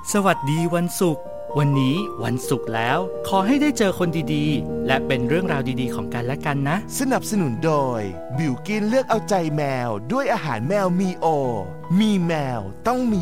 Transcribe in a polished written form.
สวัสดีวันศุกร์วันนี้วันศุกร์แล้วขอให้ได้เจอคนดีๆและเป็นเรื่องราวดีๆของกันและกันนะสนับสนุนโดยบิวกินเลือกเอาใจแมวด้วยอาหารแมวมีโอมีแมวต้องมี